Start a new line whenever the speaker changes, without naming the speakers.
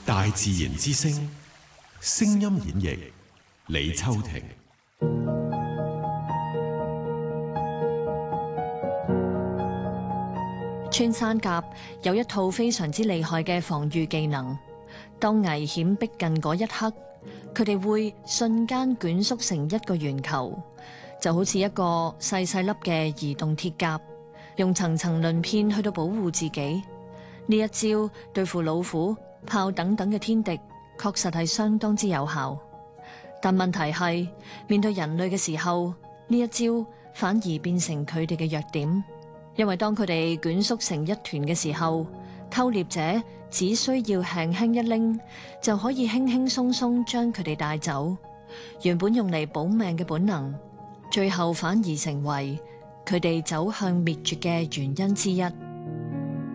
大自然之聲，聲音演繹李秋婷。
穿山甲有一套非常之厲害嘅防禦技能，當危險逼近嗰一刻，佢哋會瞬間捲縮成一個圓球，就好似一個細細粒嘅移動鐵甲，用層層鱗片去到保護自己。呢一招對付老虎、豹等等嘅天敵，確實係相當之有效。但問題係，面對人類嘅時候，呢一招反而變成佢哋嘅弱點。因為當佢哋捲縮成一團嘅時候，偷獵者只需要輕輕一拎，就可以輕輕鬆鬆將佢哋帶走。原本用嚟保命嘅本能，最後反而成為佢哋走向滅絕嘅原因之一。